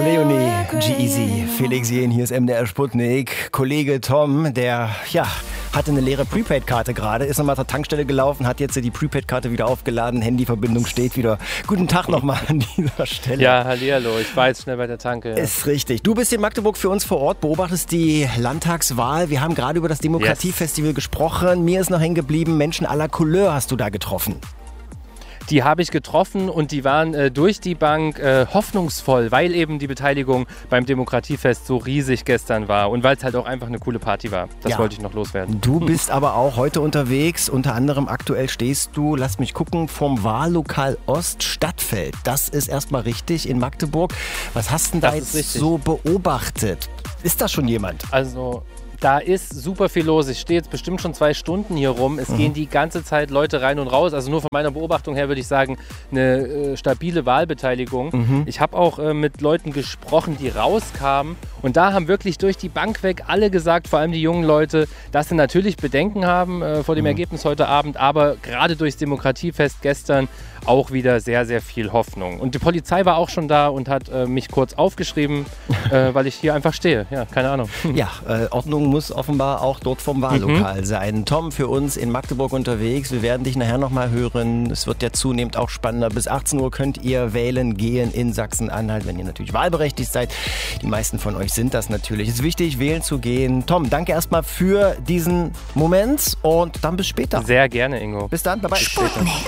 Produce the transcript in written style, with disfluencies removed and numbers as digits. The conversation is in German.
Leonie, G-Eazy, Felix Jähn, hier ist MDR Sputnik. Kollege Tom, der, hatte eine leere Prepaid-Karte gerade, ist nochmal zur Tankstelle gelaufen, hat jetzt die Prepaid-Karte wieder aufgeladen, Handyverbindung steht wieder. Guten Tag nochmal an dieser Stelle. Ja, hallihallo, ich war jetzt schnell bei der Tanke. Ja. Ist richtig. Du bist in Magdeburg für uns vor Ort, beobachtest die Landtagswahl. Wir haben gerade über das Demokratiefestival gesprochen. Mir ist noch hängen geblieben, Menschen à la Couleur hast du da getroffen. Die habe ich getroffen und die waren durch die Bank hoffnungsvoll, weil eben die Beteiligung beim Demokratiefest so riesig gestern war und weil es halt auch einfach eine coole Party war. Das wollte ich noch loswerden. Du bist aber auch heute unterwegs, unter anderem aktuell stehst du, lass mich gucken, vom Wahllokal Ost Stadtfeld. Das ist erstmal richtig in Magdeburg. Was hast du denn da jetzt so beobachtet? Ist da schon jemand? Also... Da ist super viel los. Ich stehe jetzt bestimmt schon 2 Stunden hier rum. Es gehen die ganze Zeit Leute rein und raus. Also nur von meiner Beobachtung her würde ich sagen, eine stabile Wahlbeteiligung. Ich habe auch mit Leuten gesprochen, die rauskamen. Und da haben wirklich durch die Bank weg alle gesagt, vor allem die jungen Leute, dass sie natürlich Bedenken haben vor dem Ergebnis heute Abend. Aber gerade durchs Demokratiefest gestern auch wieder sehr, sehr viel Hoffnung. Und die Polizei war auch schon da und hat mich kurz aufgeschrieben, weil ich hier einfach stehe. Ja, keine Ahnung. Ja, Ordnung muss offenbar auch dort vom Wahllokal sein. Tom, für uns in Magdeburg unterwegs. Wir werden dich nachher nochmal hören. Es wird ja zunehmend auch spannender. Bis 18 Uhr könnt ihr wählen gehen in Sachsen-Anhalt, wenn ihr natürlich wahlberechtigt seid. Die meisten von euch sind das natürlich. Es ist wichtig, wählen zu gehen. Tom, danke erstmal für diesen Moment und dann bis später. Sehr gerne, Ingo. Bis dann, bye bye. Sputnik.